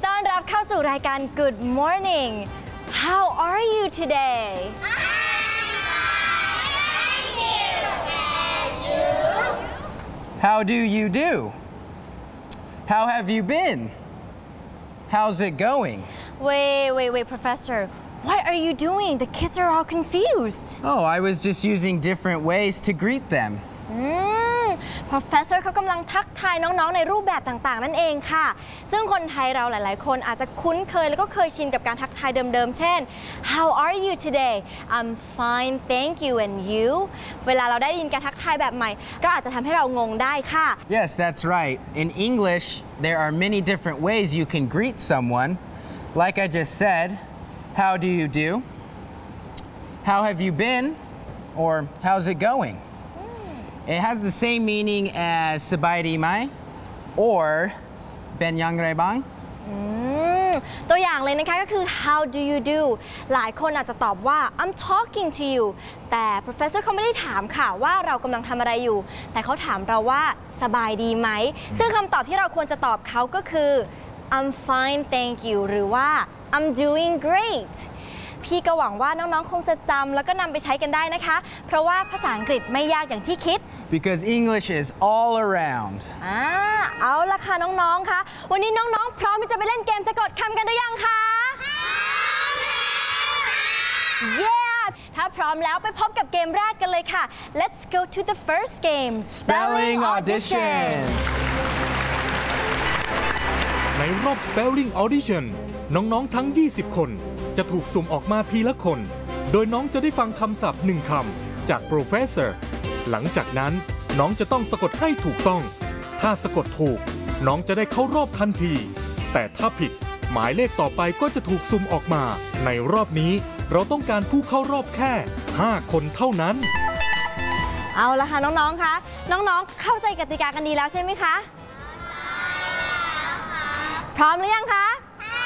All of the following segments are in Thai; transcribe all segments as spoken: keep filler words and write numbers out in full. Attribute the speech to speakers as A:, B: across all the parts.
A: ต้อนรับเข้าสู่รายการ Good Morning How are you today
B: How do you do? How have you been? How's it going?
A: Wait wait wait Professor What are you doing? The kids are all confused
B: Oh, I was just using different ways to greet them.
A: อืม Professor เขากำลังทักทายน้องๆในรูปแบบต่างๆนั่นเองค่ะซึ่งคนไทยเราหลายๆคนอาจจะคุ้นเคยแล้วก็เคยชินกับการทักทายเดิมๆเช่น How are you today? I'm fine thank you and you เวลาเราได้ยินการทักทายแบบใหม่ก็อาจจะทำให้เรางงได้ค่ะ
B: Yes, that's right. In English, there are many different ways you can greet someone. Like I just said, how do you do? How have you been? Or how's it going? It has the same meaning as สบายดีไหม or เป็นอย่างไรบ้าง
A: ตัวอย่างเลยนะคะก็คือ how do you do หลายคนอาจจะตอบว่า I'm talking to you แต่ professor เขาไม่ได้ถามค่ะว่าเรากำลังทำอะไรอยู่แต่เขาถามเราว่าสบายดีไหมซึ่งคำตอบที่เราควรจะตอบเขาก็คือ I'm fine thank you หรือว่า I'm doing great พี่ก็หวังว่าน้องๆคงจะจำแล้วก็นำไปใช้กันได้นะคะเพราะว่าภาษาอังกฤษไม่ยากอย่างที่คิด
B: Because English is all around.
A: อ่าเอาละค่ะน้องๆคะวันนี้น้องๆพร้อมที่จะไปเล่นเกมสะกดคำกันหรือยังคะ Yeah ถ้าพร้อมแล้วไปพบกับเกมแรกกันเลยค่ะ Let's go to the first game
B: Spelling Audition
C: ในรอบ Spelling Audition น้องๆทั้ง ยี่สิบ คนจะถูกสุ่มออกมาทีละคน โดยน้องจะได้ฟังคำศัพท์หนึ่งคำจาก Professor หลังจากนั้นน้องจะต้องสะกดให้ถูกต้อง ถ้าสะกดถูกน้องจะได้เข้ารอบทันที แต่ถ้าผิดหมายเลขต่อไปก็จะถูกสุ่มออกมา ในรอบนี้เราต้องการผู้เข้ารอบแค่ ห้า คนเท่านั้น
A: เอาละค่ะน้องๆคะน้องๆเข้าใจกติกากันดีแล้วใช่ไหมคะพร้อมหรือยังคะ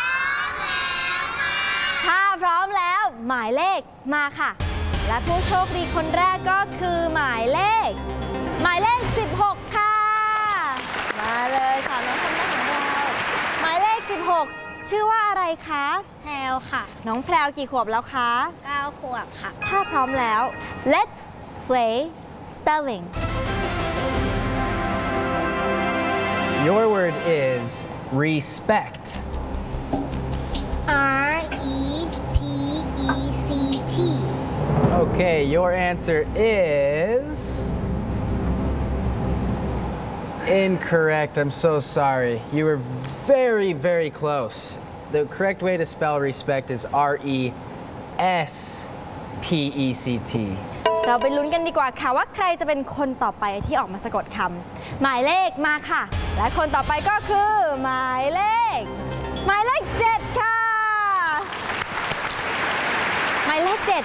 A: ถ้าพร้อมแล้วหมายเลขมาค่ะและผู้โชคดีคนแรกก็คือหมายเลขหมายเลขสิบหกค่ะมาเลยค่ะน้องคนแรกของเราหมายเลขสิบหกชื่อว่าอะไรคะ
D: แพรวค่ะ
A: น้องแพรวกี่ขวบแล้วคะ
D: เก้า ขวบค่ะ
A: ถ้าพร้อมแล้ว let's play spelling
B: Your word is respect.
D: R E P E C T
B: Okay, your answer is incorrect. I'm so sorry. You were very, very close. The correct way to spell respect is R E S P E C T.
A: เราไปลุ้นกันดีกว่าค่ะว่าใครจะเป็นคนต่อไปที่ออกมาสะกดคำหมายเลขมาค่ะและคนต่อไปก็คือหมายเลขหมายเลขเจ็ดค่ะหมายเลขเจ็ด